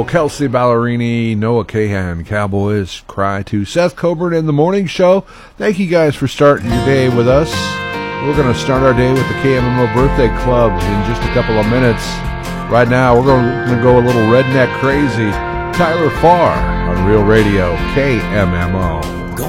Kelsey Ballerini, Noah Cahan, Cowboys Cry to Seth Coburn in the morning show. Thank you guys for starting your day with us. We're going to start our day with the KMMO Birthday Club in just a couple of minutes. Right now, we're going to go a little redneck crazy. Tyler Farr on Real Radio, KMMO.